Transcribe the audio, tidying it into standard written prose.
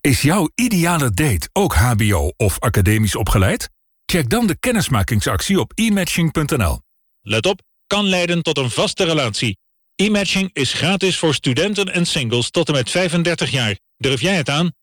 Is jouw ideale date ook hbo of academisch opgeleid? Check dan de kennismakingsactie op e-matching.nl. Let op, kan leiden tot een vaste relatie. E-matching is gratis voor studenten en singles tot en met 35 jaar. Durf jij het aan?